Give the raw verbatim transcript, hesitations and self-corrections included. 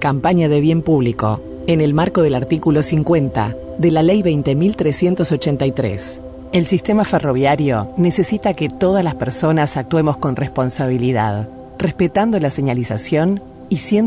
Campaña de bien público, en el marco del artículo cincuenta de la Ley veinte mil trescientos ochenta y tres. El sistema ferroviario necesita que todas las personas actuemos con responsabilidad, respetando la señalización y siendo